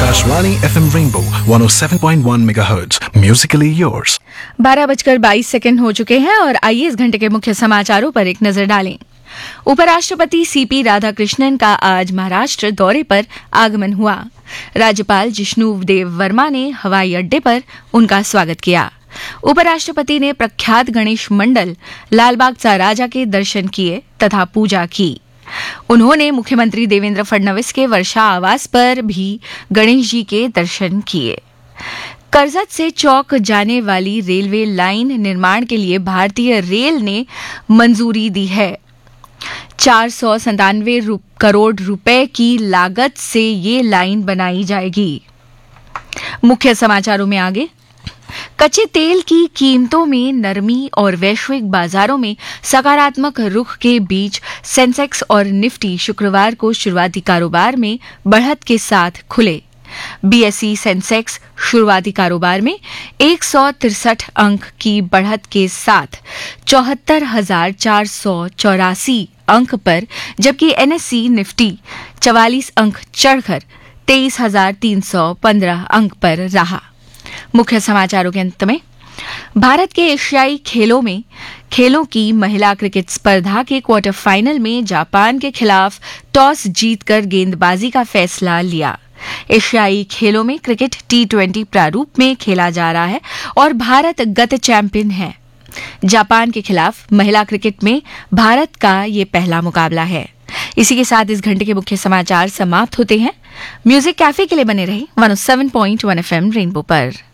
Akashvani FM Rainbow 107.1 MHz. Musically yours. 12:22 हो चुके हैं और आइए इस घंटे के मुख्य समाचारों पर एक नजर डालें। उपराष्ट्रपति सीपी राधाकृष्णन का आज महाराष्ट्र दौरे पर आगमन हुआ। राज्यपाल जिष्णुदेव वर्मा ने हवाई अड्डे पर उनका स्वागत किया। उपराष्ट्रपति ने प्रख्यात गणेश मंडल लालबाग चा राजा के दर्शन किए तथा पूजा की। उन्होंने मुख्यमंत्री देवेंद्र फडणवीस के वर्षा आवास पर भी गणेश जी के दर्शन किए। कर्जत से चौक जाने वाली रेलवे लाइन निर्माण के लिए भारतीय रेल ने मंजूरी दी है। 497 करोड़ रुपए की लागत से ये लाइन बनाई जाएगी। मुख्य समाचारों में आगे, कच्चे तेल की कीमतों में नरमी और वैश्विक बाजारों में सकारात्मक रुख के बीच सेंसेक्स और निफ्टी शुक्रवार को शुरुआती कारोबार में बढ़त के साथ खुले। बीएसई सेंसेक्स शुरुआती कारोबार में 163 अंक की बढ़त के साथ 74,484 अंक पर, जबकि एनएसई निफ्टी 44 अंक चढ़कर 23,315 अंक पर रहा। मुख्य समाचारों के अंत में, भारत के एशियाई खेलों की महिला क्रिकेट स्पर्धा के क्वार्टर फाइनल में जापान के खिलाफ टॉस जीतकर गेंदबाजी का फैसला लिया। एशियाई खेलों में क्रिकेट T20 प्रारूप में खेला जा रहा है और भारत गत चैंपियन है। जापान के खिलाफ महिला क्रिकेट में भारत का ये पहला मुकाबला है। इसी के साथ इस घंटे के मुख्य समाचार समाप्त होते हैं। म्यूजिक कैफे के लिए बने रहे 107.1 FM रेनबो पर।